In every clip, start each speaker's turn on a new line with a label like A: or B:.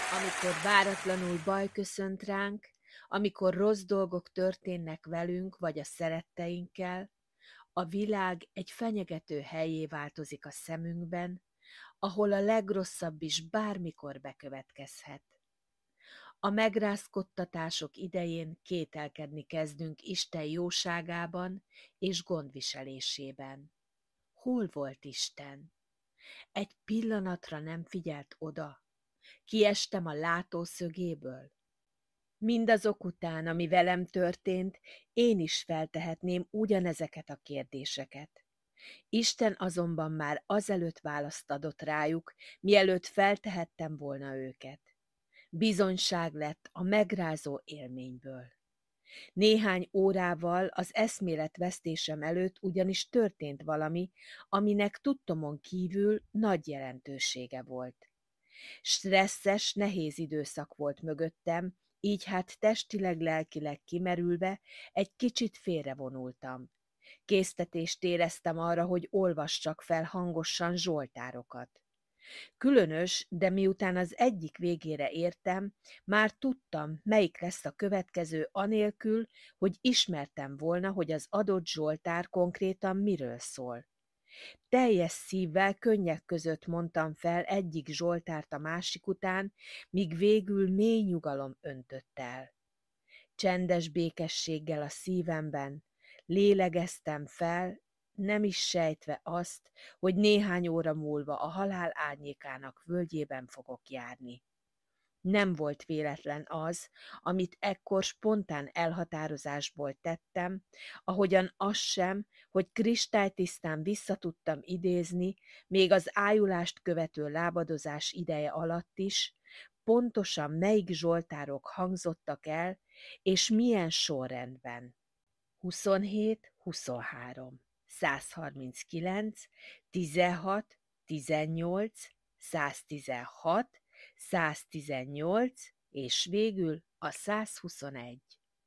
A: Amikor váratlanul baj köszönt ránk, amikor rossz dolgok történnek velünk vagy a szeretteinkkel, a világ egy fenyegető hellyé változik a szemünkben, ahol a legrosszabb is bármikor bekövetkezhet. A megrázkódtatások idején kételkedni kezdünk Isten jóságában és gondviselésében. Hol volt Isten? Egy pillanatra nem figyelt oda. Kiestem a látószögéből. Mindazok után, ami velem történt, én is feltehetném ugyanezeket a kérdéseket. Isten azonban már azelőtt választ adott rájuk, mielőtt feltehettem volna őket. Bizonyság lett a megrázó élményből. Néhány órával az eszméletvesztésem előtt ugyanis történt valami, aminek tudtomon kívül nagy jelentősége volt. Stresszes, nehéz időszak volt mögöttem, így hát testileg-lelkileg kimerülve egy kicsit félrevonultam. Késztetést éreztem arra, hogy olvassak fel hangosan zsoltárokat. Különös, de miután az egyik végére értem, már tudtam, melyik lesz a következő anélkül, hogy ismertem volna, hogy az adott zsoltár konkrétan miről szól. Teljes szívvel, könnyek között mondtam fel egyik zsoltárt a másik után, míg végül mély nyugalom öntött el. Csendes békességgel a szívemben lélegeztem fel, nem is sejtve azt, hogy néhány óra múlva a halál árnyékának völgyében fogok járni. Nem volt véletlen az, amit ekkor spontán elhatározásból tettem, ahogyan az sem, hogy kristálytisztán vissza tudtam idézni, még az ájulást követő lábadozás ideje alatt is, pontosan melyik zsoltárok hangzottak el, és milyen sorrendben. 27, 23, 139, 16, 18, 116, 118, és végül a 121.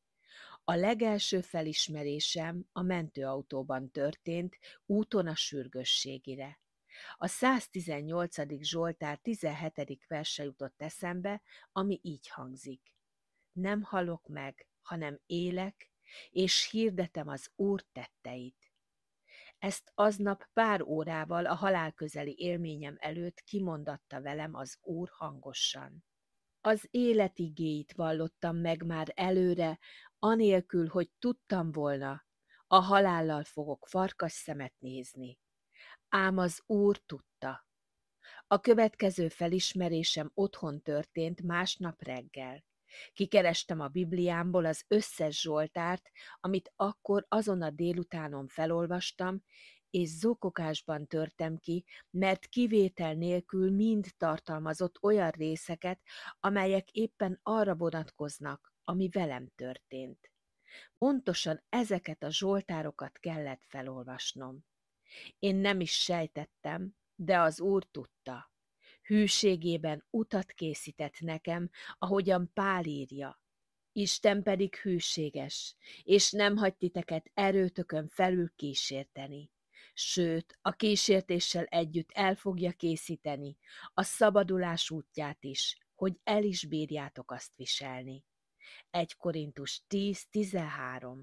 A: A legelső felismerésem a mentőautóban történt, úton a sürgősségire. A 118. Zsoltár 17. verse jutott eszembe, ami így hangzik. Nem halok meg, hanem élek, és hirdetem az Úr tetteit. Ezt aznap pár órával a halálközeli élményem előtt kimondatta velem az Úr hangosan. Az élet igéit vallottam meg már előre, anélkül, hogy tudtam volna, a halállal fogok farkasszemet nézni. Ám az Úr tudta. A következő felismerésem otthon történt másnap reggel. Kikerestem a Bibliámból az összes zsoltárt, amit akkor azon a délutánon felolvastam, és zokogásban törtem ki, mert kivétel nélkül mind tartalmazott olyan részeket, amelyek éppen arra vonatkoznak, ami velem történt. Pontosan ezeket a zsoltárokat kellett felolvasnom. Én nem is sejtettem, de az Úr tudta. Hűségében utat készített nekem, ahogyan Pál írja. Isten pedig hűséges, és nem hagy titeket erőtökön felül kísérteni. Sőt, a kísértéssel együtt el fogja készíteni a szabadulás útját is, hogy el is bírjátok azt viselni. 1 Korintus 10:13.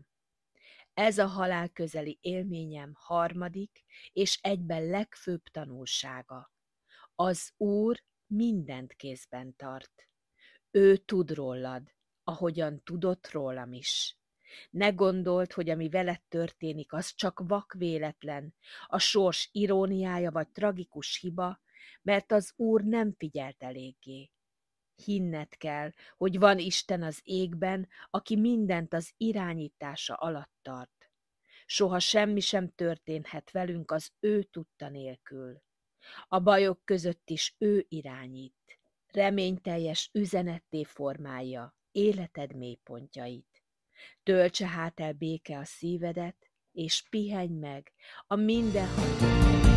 A: Ez a halálközeli élményem harmadik és egyben legfőbb tanulsága. Az Úr mindent kézben tart. Ő tud rólad, ahogyan tudott rólam is. Ne gondold, hogy ami veled történik, az csak vak véletlen, a sors iróniája vagy tragikus hiba, mert az Úr nem figyelt eléggé. Hinned kell, hogy van Isten az égben, aki mindent az irányítása alatt tart. Soha semmi sem történhet velünk az ő tudta nélkül. A bajok között is ő irányít. Reményteljes üzenetté formálja életed mélypontjait. Töltse hát el béke a szívedet, és pihenj meg a mindenható